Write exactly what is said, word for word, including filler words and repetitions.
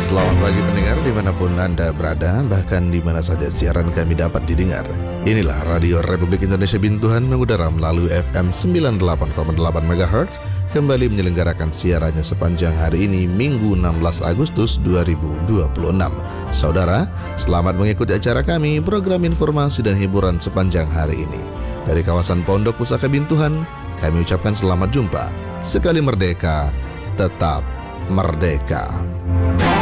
Selamat pagi pendengar dimanapun Anda berada, bahkan di mana saja siaran kami dapat didengar. Inilah Radio Republik Indonesia Bintuhan mengudara melalui F M sembilan puluh delapan koma delapan megahertz, kembali menyelenggarakan siarannya sepanjang hari ini Minggu enam belas Agustus dua ribu dua puluh enam. Saudara, selamat mengikuti acara kami, program informasi dan hiburan sepanjang hari ini. Dari kawasan Pondok Pusaka Bintuhan, kami ucapkan selamat jumpa. Sekali merdeka, tetap merdeka.